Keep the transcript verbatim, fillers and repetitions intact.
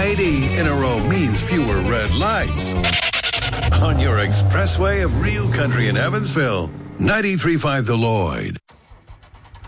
ninety in a row means fewer red lights on your expressway of real country in Evansville. ninety-three point five The Lloyd.